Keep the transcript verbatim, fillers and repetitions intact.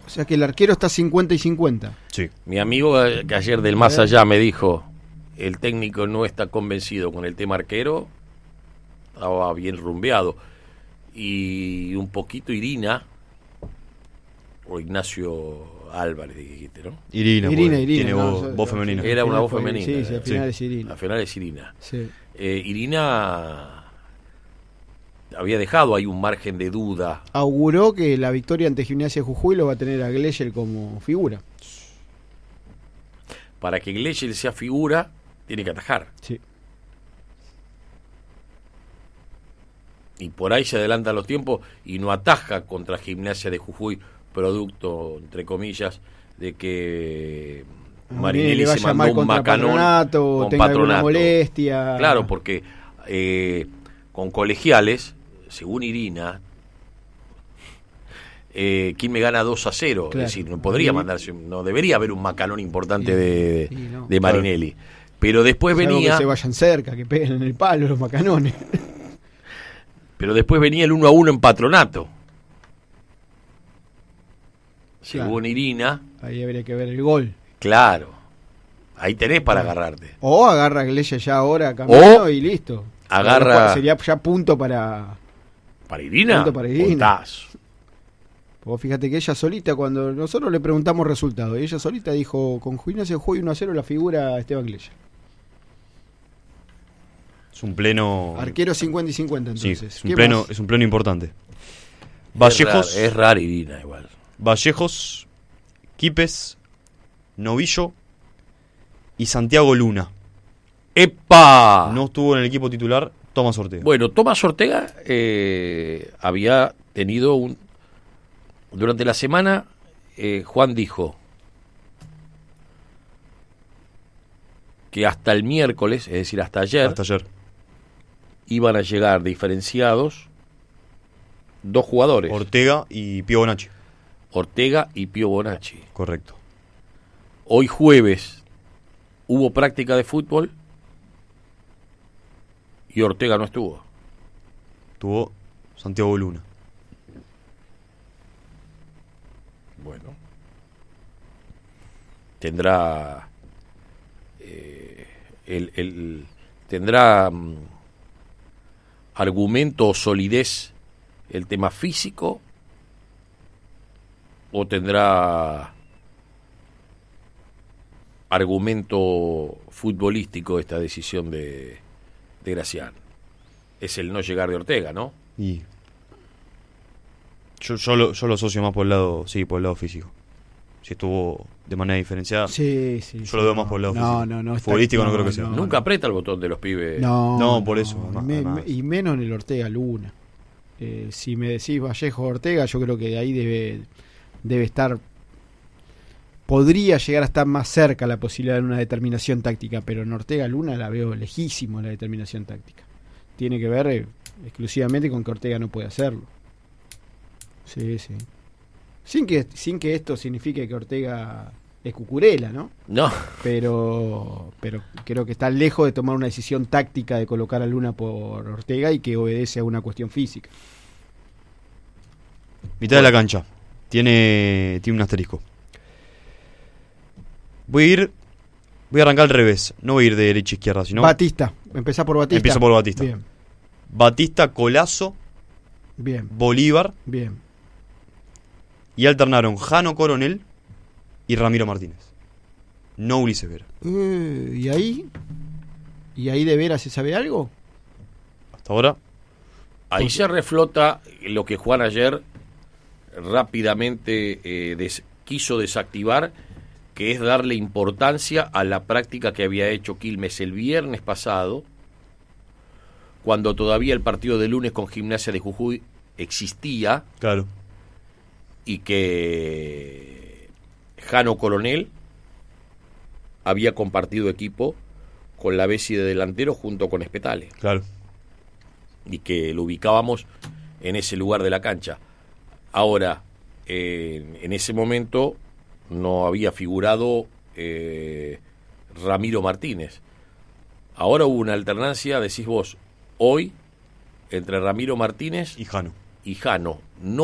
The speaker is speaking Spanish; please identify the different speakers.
Speaker 1: sea que el arquero está cincuenta y cincuenta.
Speaker 2: Sí.
Speaker 3: Mi amigo que ayer del más allá me dijo, el técnico no está convencido con el tema arquero, estaba bien rumbeado. Y un poquito Irina, o Ignacio Álvarez, dijiste, ¿no?
Speaker 2: Irina,
Speaker 1: Irina,
Speaker 2: pues,
Speaker 1: Irina,
Speaker 2: tiene
Speaker 1: no,
Speaker 2: voz,
Speaker 1: yo-
Speaker 2: voz
Speaker 1: yo-
Speaker 2: femenina.
Speaker 3: Era una voz
Speaker 1: Fue-
Speaker 3: femenina.
Speaker 1: Sí, sí, al final
Speaker 2: Sí.
Speaker 1: es Irina.
Speaker 3: Al final es Irina.
Speaker 1: Sí.
Speaker 3: Eh, Irina había dejado ahí un margen de duda.
Speaker 1: Auguró que la victoria ante Gimnasia de Jujuy lo va a tener a Gleyel como figura.
Speaker 3: Para que Gleyel sea figura, tiene que atajar.
Speaker 1: Sí.
Speaker 3: Y por ahí se adelantan los tiempos y no ataja contra Gimnasia de Jujuy, producto, entre comillas, de que Marinelli
Speaker 1: le
Speaker 3: se
Speaker 1: vaya
Speaker 3: mandó
Speaker 1: mal
Speaker 3: un
Speaker 1: contra
Speaker 3: macanón
Speaker 1: Patronato,
Speaker 3: con
Speaker 1: tenga alguna
Speaker 3: Patronato.
Speaker 1: molestia.
Speaker 3: Claro, porque eh, con Colegiales, según Irina, eh, ¿quién me gana dos a cero?
Speaker 1: Claro.
Speaker 3: Es decir, no podría
Speaker 1: Ahí-
Speaker 3: mandarse, no debería haber un macanón importante
Speaker 1: Sí,
Speaker 3: de,
Speaker 1: sí, no.
Speaker 3: de Marinelli. Pero después
Speaker 1: Salvo
Speaker 3: venía...
Speaker 1: que se vayan cerca, que peguen en el palo los macanones.
Speaker 3: Pero después venía el uno a uno en Patronato. Según
Speaker 1: Claro.
Speaker 3: Irina,
Speaker 1: Ahí habría que ver el gol.
Speaker 3: claro, ahí tenés para agarrarte.
Speaker 1: O agarra a Gleyel ya ahora, camino
Speaker 3: O
Speaker 1: y listo.
Speaker 3: agarra-
Speaker 1: Sería ya punto para...
Speaker 3: ¿Para Irina?
Speaker 1: Punto para Irina.
Speaker 3: Puntazo.
Speaker 1: Vos fíjate que ella solita, cuando nosotros le preguntamos resultados, ella solita dijo, con Gimnasia de Jujuy uno a cero la figura Esteban Gleyel.
Speaker 2: Es un pleno.
Speaker 1: Arquero cincuenta y cincuenta
Speaker 2: Sí,
Speaker 1: entonces.
Speaker 2: es un
Speaker 1: ¿Qué
Speaker 2: pleno,
Speaker 1: más?
Speaker 2: es un pleno importante.
Speaker 3: Es
Speaker 2: Vallejos,
Speaker 3: raro, es raro Irina igual.
Speaker 2: Vallejos, Quipes, Novillo y Santiago Luna.
Speaker 3: ¡Epa!
Speaker 2: No estuvo en el equipo titular Tomás Ortega.
Speaker 3: Bueno, Tomás Ortega eh, había tenido un... Durante la semana, eh, Juan dijo que hasta el miércoles, es decir, hasta ayer,
Speaker 2: Hasta ayer.
Speaker 3: iban a llegar diferenciados dos jugadores,
Speaker 2: Ortega y Pío Bonacci.
Speaker 3: Ortega y Pío Bonacci.
Speaker 2: Correcto.
Speaker 3: Hoy jueves hubo práctica de fútbol y Ortega no estuvo.
Speaker 2: Tuvo Santiago Luna.
Speaker 3: Bueno. Tendrá eh, el, el- tendrá mm, argumento o solidez el tema físico o tendrá argumento futbolístico esta decisión de, de Gracián. Es el no llegar de Ortega, ¿no?
Speaker 2: Y yo, yo, lo, yo lo asocio más por el lado, sí, por el lado físico. Si estuvo de manera diferenciada,
Speaker 1: Sí, sí.
Speaker 2: yo
Speaker 1: sí,
Speaker 2: lo veo
Speaker 1: no,
Speaker 2: más por el lado
Speaker 1: no,
Speaker 2: físico.
Speaker 1: No, no, está-
Speaker 2: Futbolístico no creo que sea.
Speaker 3: Nunca aprieta el botón de los pibes.
Speaker 1: No,
Speaker 2: No, por eso, además-
Speaker 1: me-
Speaker 2: además.
Speaker 1: me- y menos en el Ortega Luna. Eh, si me decís Vallejo Ortega, yo creo que de ahí debe, debe estar. Podría llegar a estar más cerca la posibilidad de una determinación táctica, pero en Ortega Luna la veo lejísimo la determinación táctica. Tiene que ver eh, exclusivamente con que Ortega no puede hacerlo. Sí, sí. Sin que, sin que esto signifique que Ortega es cucurela, ¿no?
Speaker 3: No.
Speaker 1: pero pero creo que está lejos de tomar una decisión táctica de colocar a Luna por Ortega y que obedece a una cuestión física.
Speaker 2: Mitad de la cancha. Tiene, tiene un asterisco. Voy a ir. Voy a arrancar al revés. No voy a ir de derecha a izquierda, sino.
Speaker 1: Batista, empezá por Batista.
Speaker 2: Empiezo por Batista.
Speaker 1: Bien,
Speaker 2: Batista, Colazo,
Speaker 1: bien,
Speaker 2: Bolívar.
Speaker 1: bien.
Speaker 2: Y alternaron Jano Coronel y Ramiro Martínez. No Ulises Vera.
Speaker 1: Eh, ¿Y ahí? ¿Y ahí de veras se sabe algo?
Speaker 2: Hasta ahora.
Speaker 3: Ahí
Speaker 1: Pues-
Speaker 3: se reflota lo que Juan ayer rápidamente eh, des- quiso desactivar, que es darle importancia a la práctica que había hecho Quilmes el viernes pasado, cuando todavía el partido de lunes con Gimnasia de Jujuy existía,
Speaker 2: Claro.
Speaker 3: y que Jano Coronel había compartido equipo con la Bessi de delantero junto con Espetale,
Speaker 2: Claro.
Speaker 3: y que lo ubicábamos en ese lugar de la cancha. Ahora, eh, en ese momento no había figurado eh, Ramiro Martínez. Ahora hubo una alternancia, decís vos, hoy, entre Ramiro Martínez
Speaker 2: Y Jano.
Speaker 3: y Jano. No